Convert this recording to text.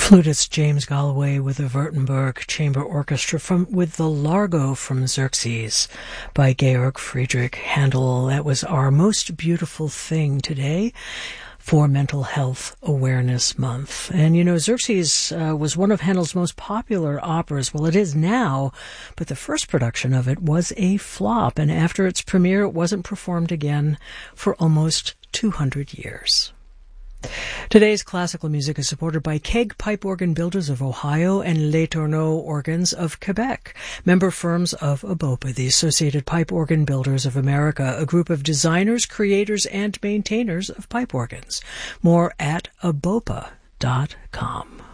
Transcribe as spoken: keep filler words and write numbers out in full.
Flutist James Galloway with the Württemberg Chamber Orchestra from with the Largo from Xerxes by Georg Friedrich Handel. That was our most beautiful thing today for Mental Health Awareness Month. And, you know, Xerxes uh, was one of Handel's most popular operas. Well, it is now, but the first production of it was a flop. And after its premiere, it wasn't performed again for almost two hundred years. Today's classical music is supported by Keg Pipe Organ Builders of Ohio and Les Tourneaux Organs of Quebec, member firms of ABOPA, the Associated Pipe Organ Builders of America, a group of designers, creators, and maintainers of pipe organs. More at A B O P A dot com.